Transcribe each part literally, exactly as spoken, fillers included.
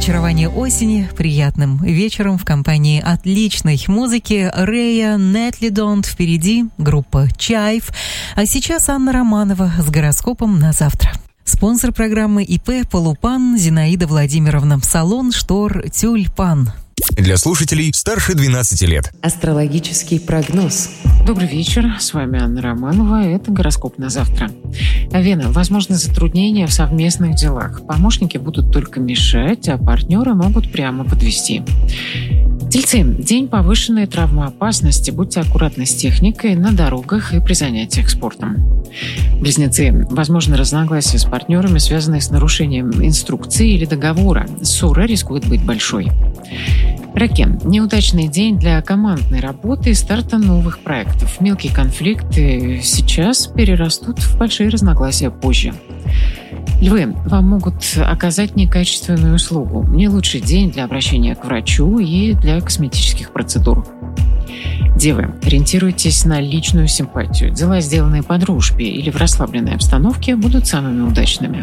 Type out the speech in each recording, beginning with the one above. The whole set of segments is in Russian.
очарование осени приятным вечером в компании отличной музыки. Рэя, Нетли Донт впереди, группа Чайф. А сейчас Анна Романова с гороскопом на завтра. Спонсор программы ИП «Полупан» Зинаида Владимировна. Салон штор «Тюльпан». Для слушателей старше двенадцати лет. Астрологический прогноз. Добрый вечер, с вами Анна Романова, это гороскоп на завтра. Вена, возможны затруднения в совместных делах. Помощники будут только мешать, а партнеры могут прямо подвести. Тельцы, день повышенной травмоопасности. Будьте аккуратны с техникой на дорогах и при занятиях спортом. Близнецы, возможно разногласия с партнерами, связанные с нарушением инструкции или договора. Ссора рискует быть большой. Раки, неудачный день для командной работы и старта новых проектов. Мелкие конфликты сейчас перерастут в большие разногласия позже. Львы, вам могут оказать некачественную услугу. Не лучший день для обращения к врачу и для косметических процедур. Девы, ориентируйтесь на личную симпатию. Дела, сделанные по дружбе или в расслабленной обстановке, будут самыми удачными.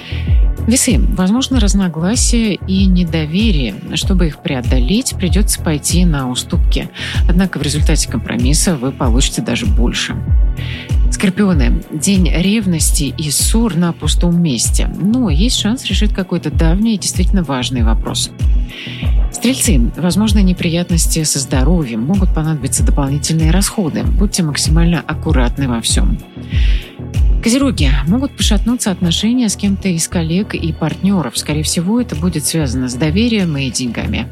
Весы, возможно разногласия и недоверие. Чтобы их преодолеть, придется пойти на уступки. Однако в результате компромисса вы получите даже больше. Скорпионы, день ревности и ссор на пустом месте. Но есть шанс решить какой-то давний и действительно важный вопрос. Стрельцы, возможны неприятности со здоровьем, могут понадобиться дополнительные расходы. Будьте максимально аккуратны во всем. Козероги, могут пошатнуться отношения с кем-то из коллег и партнеров. Скорее всего, это будет связано с доверием и деньгами.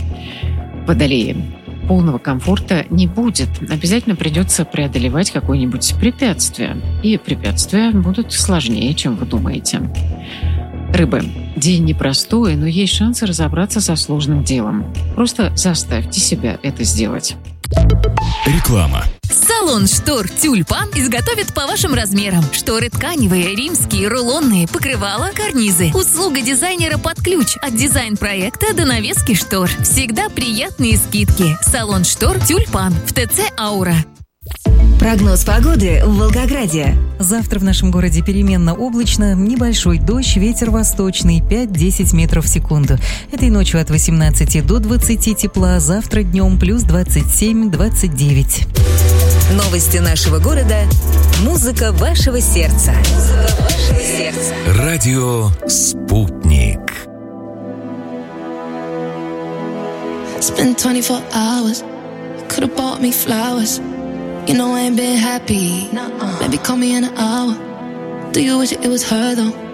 Водолеи, полного комфорта не будет. Обязательно придется преодолевать какое-нибудь препятствие. И препятствия будут сложнее, чем вы думаете. Рыбы, день непростой, но есть шансы разобраться со сложным делом. Просто заставьте себя это сделать. Реклама. Салон штор «Тюльпан» изготовит по вашим размерам. Шторы тканевые, римские, рулонные, покрывала, карнизы. Услуга дизайнера под ключ. От дизайн-проекта до навески штор. Всегда приятные скидки. Салон штор «Тюльпан» в ТЦ «Аура». Прогноз погоды в Волгограде. Завтра в нашем городе переменно облачно, небольшой дождь, ветер восточный пять-десять метров в секунду. Этой ночью от восемнадцати до двадцати тепла, завтра днем плюс двадцать семь - двадцать девять. Новости нашего города. Музыка вашего сердца. Музыка вашего сердца. Радио «Спутник». Spent twenty-four hours, could've bought me flowers. You know I ain't been happy. Nuh-uh. Maybe call me in an hour. Do you wish it was her though?